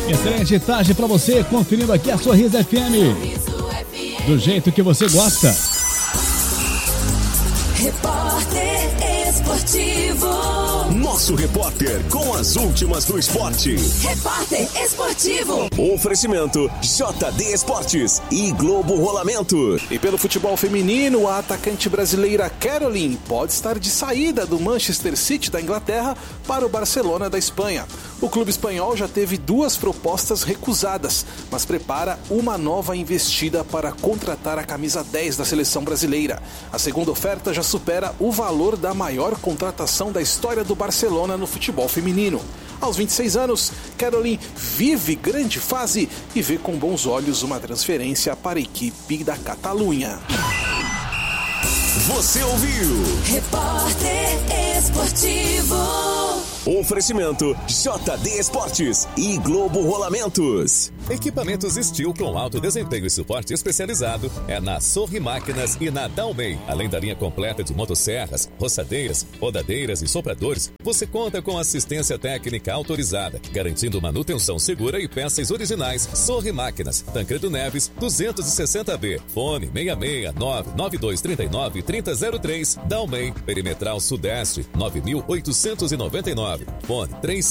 Excelente tarde pra você, conferindo aqui a Sorriso FM. Do jeito que você gosta. Repórter Esportivo. Nosso repórter com as últimas do esporte. Repórter Esportivo. Oferecimento JD Esportes e Globo Rolamento. E pelo futebol feminino, a atacante brasileira Caroline pode estar de saída do Manchester City da Inglaterra para o Barcelona da Espanha. O clube espanhol já teve 2 propostas recusadas, mas prepara uma nova investida para contratar a camisa 10 da seleção brasileira. A segunda oferta já supera o valor da maior contratação da história do Barcelona no futebol feminino. Aos 26 anos, Caroline vive grande fase e vê com bons olhos uma transferência para a equipe da Catalunha. Você ouviu? Repórter Esportivo. Oferecimento JD Esportes e Globo Rolamentos. Equipamentos Steel com alto desempenho e suporte especializado é na Sorri Máquinas e na Dalmei. Além da linha completa de motosserras, roçadeiras, rodadeiras e sopradores, você conta com assistência técnica autorizada, garantindo manutenção segura e peças originais. Sorri Máquinas, Tancredo Neves, 260B. Fone 669-9239-3003. Dalmei, Perimetral Sudeste, 9899. Fone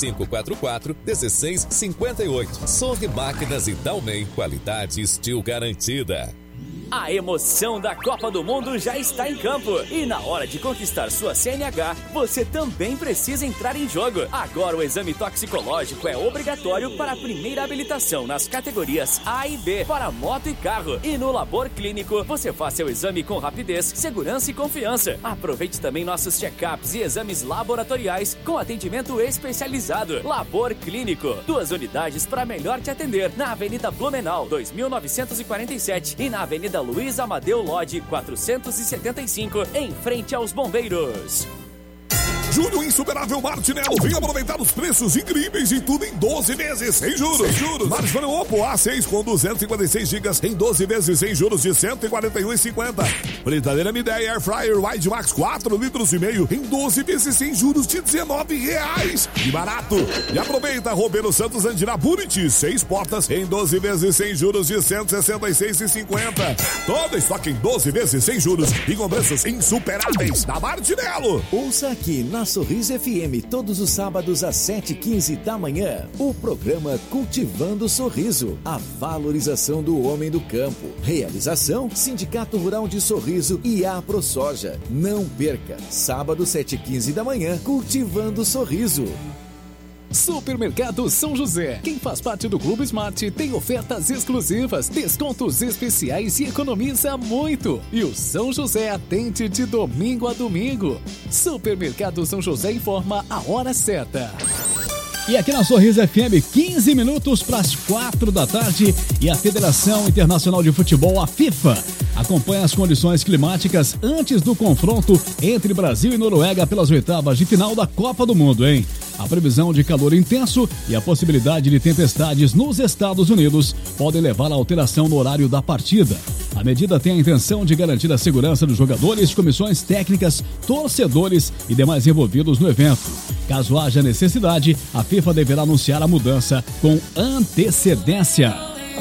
3544-1658. Sorri Máquinas e Dalmei, qualidade Steel garantida. A emoção da Copa do Mundo já está em campo e na hora de conquistar sua CNH, você também precisa entrar em jogo. Agora o exame toxicológico é obrigatório para a primeira habilitação nas categorias A e B para moto e carro. E no Labor Clínico, você faz seu exame com rapidez, segurança e confiança. Aproveite também nossos check-ups e exames laboratoriais com atendimento especializado. Labor Clínico, 2 unidades para melhor te atender na Avenida Blumenau, 2947 e na Avenida Luiz Amadeu Lodge 475, em frente aos Bombeiros. Julho Insuperável Martinello. Vem aproveitar os preços incríveis e tudo em 12 vezes sem juros. Martinello Oppo A6 com 256 GB em 12 vezes sem juros de R$ 141,50. Fritadeira Midea Air Fryer Wide Max 4,5 litros em 12 vezes sem juros de R$ 19,00. Que barato! E aproveita Roberto Santos Andina Buriti 6 portas em 12 vezes sem juros de R$ 166,50. Todo estoque em 12 vezes sem juros e com preços insuperáveis da Martinello. Ouça aqui na Sorriso FM todos os sábados às 7h15 da manhã. O programa Cultivando Sorriso, a valorização do homem do campo. Realização Sindicato Rural de Sorriso e a ProSoja. Não perca, sábado 7h15 da manhã, Cultivando Sorriso. Supermercado São José. Quem faz parte do Clube Smart tem ofertas exclusivas, descontos especiais e economiza muito. E o São José atende de domingo a domingo. Supermercado São José informa a hora certa. E aqui na Sorriso FM, 15 minutos para as 4 da tarde e a Federação Internacional de Futebol, a FIFA, acompanha as condições climáticas antes do confronto entre Brasil e Noruega pelas oitavas de final da Copa do Mundo, hein? A previsão de calor intenso e a possibilidade de tempestades nos Estados Unidos podem levar à alteração no horário da partida. A medida tem a intenção de garantir a segurança dos jogadores, comissões técnicas, torcedores e demais envolvidos no evento. Caso haja necessidade, a FIFA deverá anunciar a mudança com antecedência.